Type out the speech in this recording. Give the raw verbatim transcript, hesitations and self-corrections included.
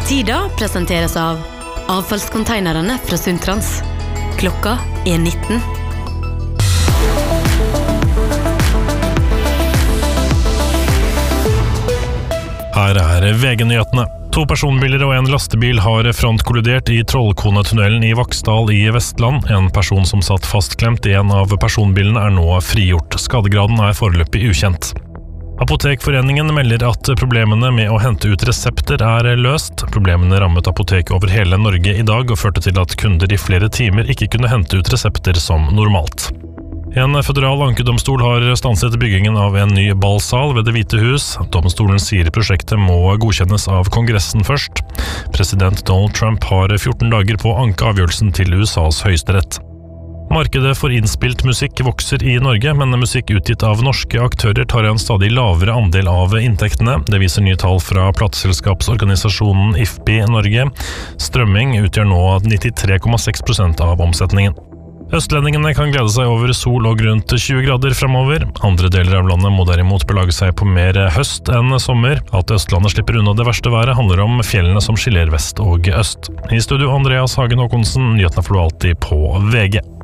Tida presenteres av avfallskonteinerne fra Sundtrans. Klokka er nitten. Her er V G-nyhetene. To personbiler og en lastebil har frontkollidert i Trollkonetunnelen i Vaksdal i Vestland. En person som satt fastklemt i en av personbilene er nå frigjort. Skadegraden er foreløpig ukjent. Apotekforeningen melder at problemene med å hente ut resepter er løst. Problemene rammet apotek over hele Norge i dag og førte til at kunder i flere timer ikke kunne hente ut resepter som normalt. En føderal ankedomstol har stanset byggingen av en ny ballsal ved Det hvite hus. Domstolen sier prosjektet må godkjennes av Kongressen først. President Donald Trump har fjorten dager på å anke avgjørelsen til U S A's høyesterett. Markedet for innspilt musikk vokser i Norge, men musikk utgitt av norske aktører tar en stadig lavere andel av inntektene. Det viser nye tall fra plateselskapsorganisasjonen I F P I Norge. Strømming utgjør nå nittitre komma seks prosent av omsetningen. Østlendingene kan glede seg over sol og rundt tjue grader fremover. Andre deler av landet må derimot belage seg på mer høst enn sommer. At Østlandet slipper unna det verste været handler om fjellene som skiller vest og øst. I studio Andreas Hagen Håkonsen, nyhetene får du alltid på V G.